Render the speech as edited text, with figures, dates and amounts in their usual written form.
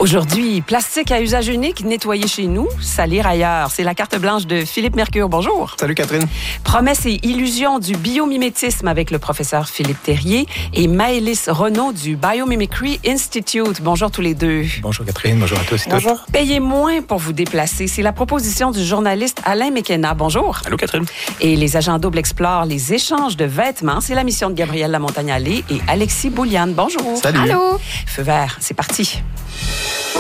Aujourd'hui, plastique à usage unique, nettoyer chez nous, salir ailleurs. C'est la carte blanche de Philippe Mercure. Bonjour. Salut Catherine. Promesses et illusions du biomimétisme avec le professeur Philippe Terrier et Maëlys Renaud du Biomimicry Institute. Bonjour tous les deux. Bonjour Catherine, bonjour à tous et Bonjour. Payez moins pour vous déplacer. C'est la proposition du journaliste Alain McKenna. Bonjour. Allô Catherine. Et les agents doubles explorent les échanges de vêtements. C'est la mission de Gabrielle Lamontagne-Allais et Alexis Bouliane. Bonjour. Salut. Allô. Feu vert, c'est parti.